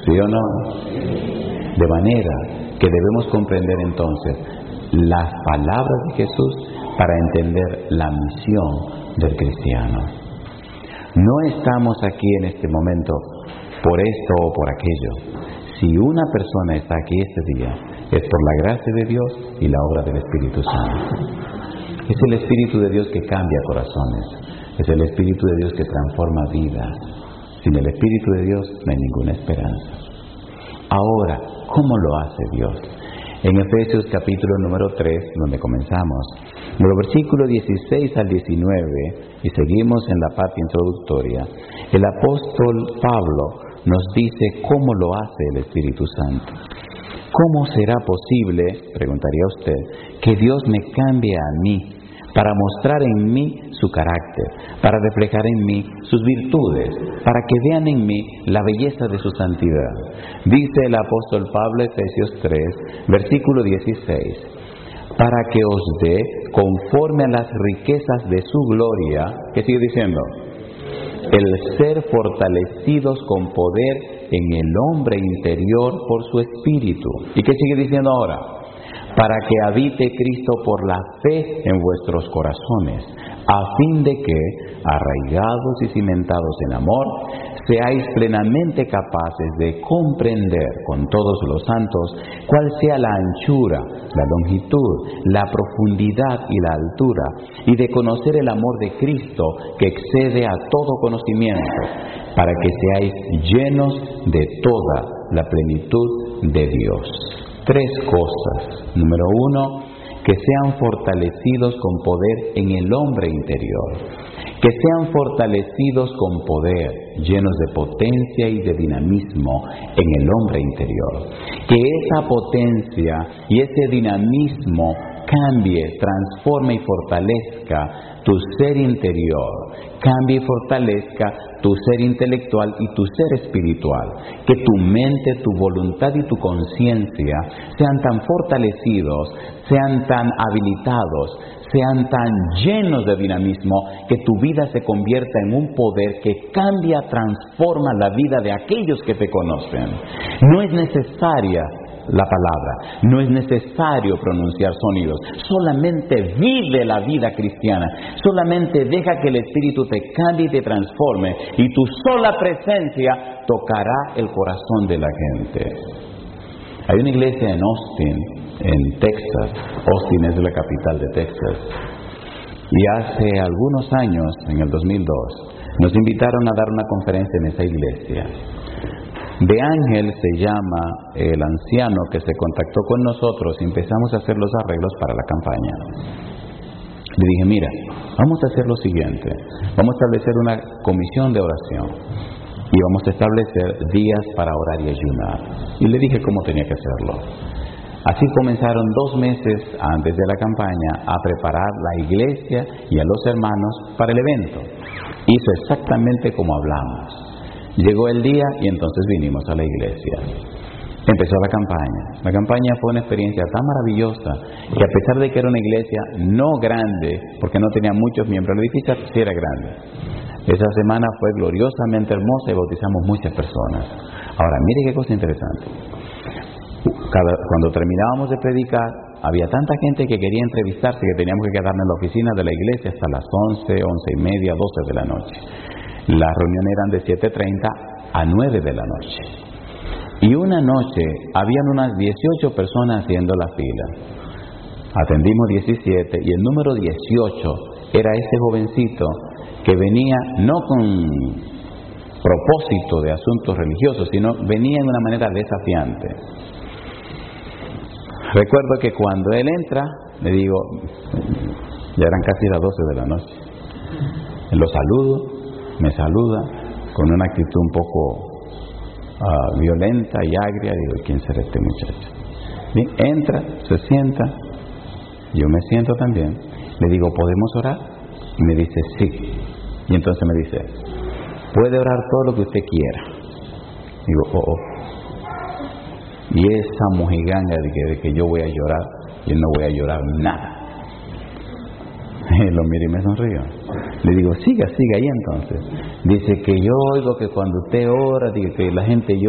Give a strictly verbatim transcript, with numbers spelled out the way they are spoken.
¿Sí o no? De manera que debemos comprender entonces las palabras de Jesús para entender la misión del cristiano. No estamos aquí en este momento por esto o por aquello. Si una persona está aquí este día, es por la gracia de Dios y la obra del Espíritu Santo. Es el Espíritu de Dios que cambia corazones. Es el Espíritu de Dios que transforma vidas. Sin el Espíritu de Dios no hay ninguna esperanza. Ahora, ¿cómo lo hace Dios? En Efesios capítulo número tres, donde comenzamos, en los versículos dieciséis al diecinueve, y seguimos en la parte introductoria, el apóstol Pablo nos dice cómo lo hace el Espíritu Santo. ¿Cómo será posible, preguntaría usted, que Dios me cambie a mí para mostrar en mí su carácter, para reflejar en mí sus virtudes, para que vean en mí la belleza de su santidad? Dice el apóstol Pablo, Efesios tres, versículo dieciséis, para que os dé conforme a las riquezas de su gloria. ¿Qué sigue diciendo? El ser fortalecidos con poder en el hombre interior por su espíritu. ¿Y qué sigue diciendo ahora? Para que habite Cristo por la fe en vuestros corazones, a fin de que, arraigados y cimentados en amor, seáis plenamente capaces de comprender con todos los santos cuál sea la anchura, la longitud, la profundidad y la altura, y de conocer el amor de Cristo que excede a todo conocimiento, para que seáis llenos de toda la plenitud de Dios. Tres cosas. Número uno, que sean fortalecidos con poder en el hombre interior. Que sean fortalecidos con poder, llenos de potencia y de dinamismo en el hombre interior. Que esa potencia y ese dinamismo cambie, transforme y fortalezca tu ser interior, cambie y fortalezca tu ser intelectual y tu ser espiritual. Que tu mente, tu voluntad y tu conciencia sean tan fortalecidos, sean tan habilitados, sean tan llenos de dinamismo, que tu vida se convierta en un poder que cambia, transforma la vida de aquellos que te conocen. No es necesaria la palabra, no es necesario pronunciar sonidos, solamente vive la vida cristiana, solamente deja que el Espíritu te cambie y te transforme, y tu sola presencia tocará el corazón de la gente. Hay una iglesia en Austin, en Texas. Austin es la capital de Texas, y hace algunos años, en el dos mil dos, nos invitaron a dar una conferencia en esa iglesia. De Ángel se llama el anciano que se contactó con nosotros y empezamos a hacer los arreglos para la campaña. Le dije, mira, vamos a hacer lo siguiente, vamos a establecer una comisión de oración y vamos a establecer días para orar y ayunar. Y le dije cómo tenía que hacerlo. Así comenzaron dos meses antes de la campaña a preparar la iglesia y a los hermanos para el evento. Hizo exactamente como hablamos. Llegó el día y entonces vinimos a la iglesia. Empezó la campaña. La campaña fue una experiencia tan maravillosa que, a pesar de que era una iglesia no grande, porque no tenía muchos miembros, el edificio sí era grande. Esa semana fue gloriosamente hermosa y bautizamos muchas personas. Ahora, mire qué cosa interesante. Cada, cuando terminábamos de predicar, había tanta gente que quería entrevistarse que teníamos que quedarnos en la oficina de la iglesia hasta las once, once y media, doce de la noche. Las reuniones eran de siete treinta a nueve de la noche. Y una noche habían unas dieciocho personas haciendo la fila. Atendimos diecisiete y el número dieciocho era ese jovencito que venía no con propósito de asuntos religiosos, sino venía de una manera desafiante. Recuerdo que cuando él entra, le digo, ya eran casi las doce de la noche, lo saludo, me saluda con una actitud un poco uh, violenta y agria. Digo, ¿quién será este muchacho? Bien, entra, se sienta, yo me siento también. Le digo, ¿podemos orar? Y me dice, sí. Y entonces me dice, puede orar todo lo que usted quiera. Digo, oh, oh. Y esa mojiganga de que, de que yo voy a llorar, yo no voy a llorar nada. Lo miro y me sonrío. Le digo, siga, siga ahí entonces. Dice que yo oigo que cuando usted ora, dice que la gente llora.